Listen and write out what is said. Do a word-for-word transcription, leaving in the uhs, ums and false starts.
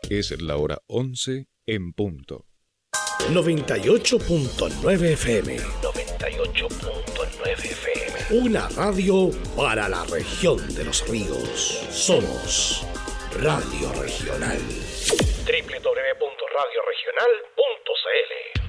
Es la hora once en punto. noventa y ocho punto nueve F M. noventa y ocho punto nueve F M. Una radio para la región de los ríos. Somos Radio Regional. doble u doble u doble u punto radio regional punto c l